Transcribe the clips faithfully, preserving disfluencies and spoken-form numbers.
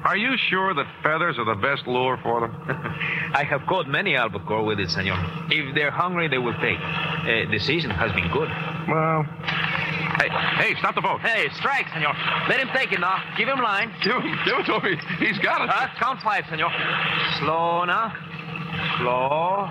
Are you sure that feathers are the best lure for them? I have caught many albacore with it, senor. If they're hungry, they will take. Uh, the season has been good. Well, hey, hey, stop the boat. Hey, strike, senor. Let him take it now. Give him line. Give him, give it to him. He's got it. Uh, count five, senor. Slow now. Slow.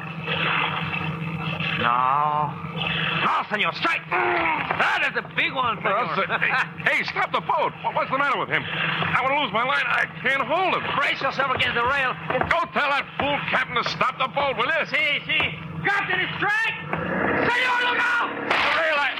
Now. Now, senor, strike. That is a big one, senor. Well, hey, hey, stop the boat. What, what's the matter with him? I want to lose my line. I can't hold him. Brace yourself against the rail. Go tell that fool captain to stop the boat, will you? See, see. Captain, it's strike. Senor, look out. The rail, I...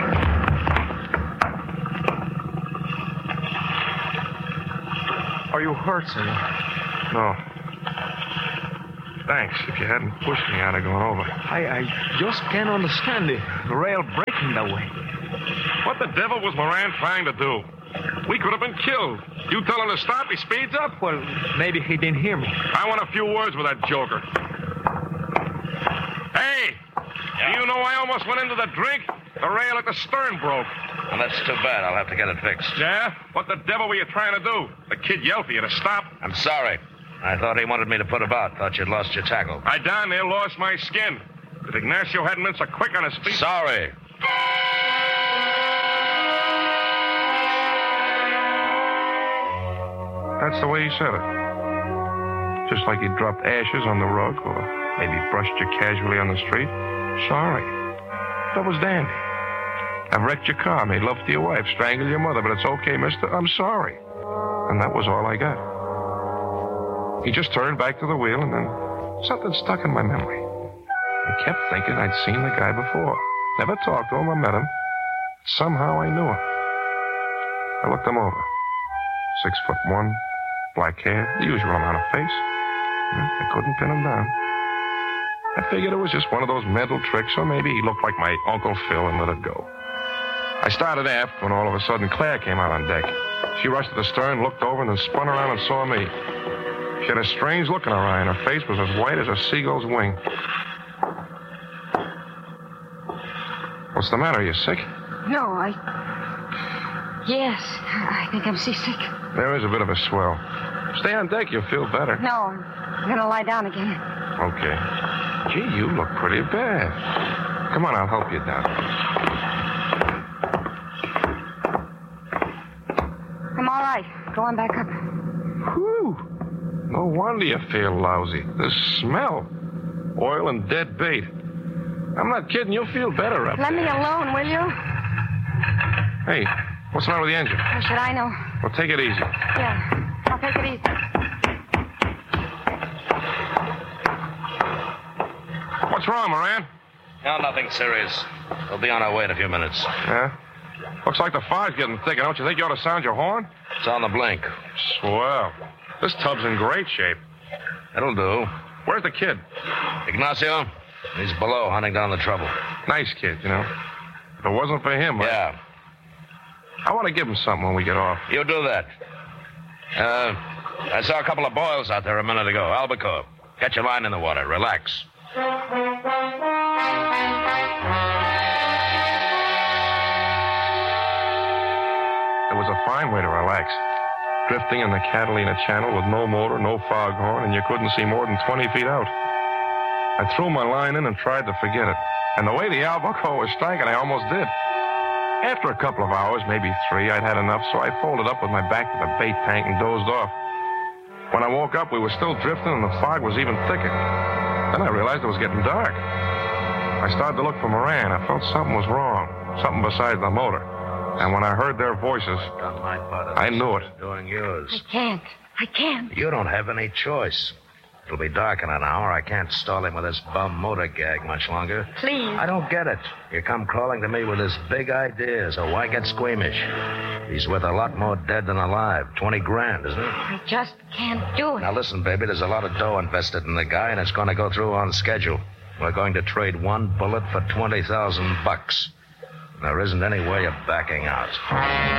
Are you hurt, senor? No. Thanks. If you hadn't pushed me, I'd have gone over. I, I just can't understand it. The rail breaking that way. What the devil was Moran trying to do? We could have been killed. You tell him to stop, he speeds up? Well, maybe he didn't hear me. I want a few words with that joker. Hey! Yeah. Do you know I almost went into the drink? The rail at the stern broke. Well, that's too bad. I'll have to get it fixed. Yeah? What the devil were you trying to do? The kid yelled for you to stop. I'm sorry. I thought he wanted me to put about. Thought you'd lost your tackle. I down there lost my skin. If Ignacio hadn't been so quick on his feet... Sorry. That's the way he said it. Just like he dropped ashes on the rug or maybe brushed you casually on the street. Sorry. That was dandy. I've wrecked your car, made love to your wife, strangled your mother, but it's okay, mister. I'm sorry. And that was all I got. He just turned back to the wheel, and then something stuck in my memory. I kept thinking I'd seen the guy before. Never talked to him or met him. Somehow I knew him. I looked him over. Six foot one, black hair, the usual amount of face. I couldn't pin him down. I figured it was just one of those mental tricks, or maybe he looked like my Uncle Phil and let it go. I started aft when all of a sudden Claire came out on deck. She rushed to the stern, looked over, and then spun around and saw me. She had a strange look in her eye, and her face was as white as a seagull's wing. What's the matter? Are you sick? No, I... Yes, I think I'm seasick. There is a bit of a swell. Stay on deck, you'll feel better. No, I'm going to lie down again. Okay. Gee, you look pretty bad. Come on, I'll help you down. I'm all right. Go on back up. Whew. No wonder you feel lousy. The smell. Oil and dead bait. I'm not kidding. You'll feel better up Let there. me alone, will you? Hey, what's the matter with the engine? How should I know? Well, take it easy. Yeah, I'll take it easy. What's wrong, Moran? No, nothing serious. We'll be on our way in a few minutes. Yeah? Looks like the fire's getting thicker. Don't you think you ought to sound your horn? It's on the blink. Swell. This tub's in great shape. That'll do. Where's the kid? Ignacio? He's below, hunting down the trouble. Nice kid, you know. If it wasn't for him, I... Yeah. I want to give him something when we get off. You do that. Uh, I saw a couple of boils out there a minute ago. Albacore. Get your line in the water. Relax. It was a fine way to relax. Drifting in the Catalina Channel with no motor, no foghorn, and you couldn't see more than twenty feet out. I threw my line in and tried to forget it. And the way the albacore was striking, I almost did. After a couple of hours, maybe three, I'd had enough, so I folded up with my back to the bait tank and dozed off. When I woke up, we were still drifting, and the fog was even thicker. Then I realized it was getting dark. I started to look for Moran. I felt something was wrong, something besides the motor. And when I heard their voices, I knew it. Doing yours. I can't. I can't. You don't have any choice. It'll be dark in an hour. I can't stall him with this bum motor gag much longer. Please. I don't get it. You come crawling to me with this big idea, so why get squeamish? He's worth a lot more dead than alive. Twenty grand, isn't it? I just can't do it. Now listen, baby, there's a lot of dough invested in the guy, and it's going to go through on schedule. We're going to trade one bullet for twenty thousand bucks. There isn't any way of backing out.